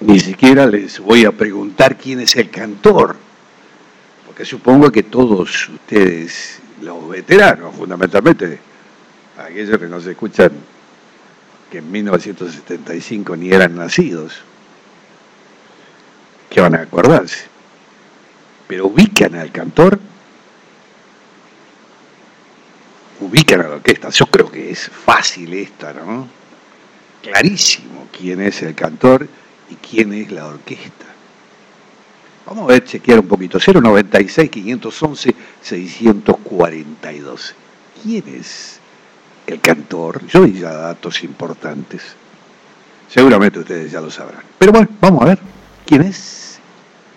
Ni siquiera les voy a preguntar quién es el cantor, porque supongo que todos ustedes, los veteranos, fundamentalmente, aquellos que nos escuchan, que en 1975 ni eran nacidos, que van a acordarse. Pero ubican al cantor, ubican a la orquesta. Yo creo que es fácil esta, ¿no? Clarísimo quién es el cantor y quién es la orquesta. Vamos a ver, chequear un poquito. 096-511-642. ¿Quién es el cantor? Yo doy ya datos importantes. Seguramente ustedes ya lo sabrán. Pero bueno, vamos a ver. ¿Quién es?